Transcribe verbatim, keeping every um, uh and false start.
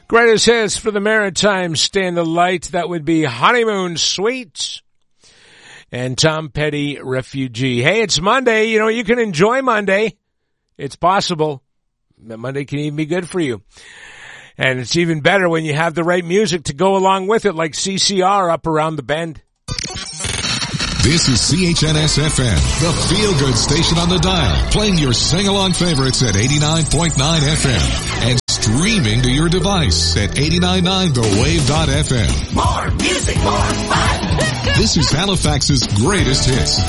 Greatest hits for the Maritime Stand the Light. That would be Honeymoon Suite and Tom Petty, Refugee. Hey, it's Monday. You know, you can enjoy Monday. It's possible that Monday can even be good for you. And it's even better when you have the right music to go along with it, like C C R up around the bend. This is C H N S F M, the feel-good station on the dial, playing your sing-along favorites at eighty-nine point nine F M and streaming to your device at eight nine nine the wave dot f m. More music, more fun! This is Halifax's greatest hits.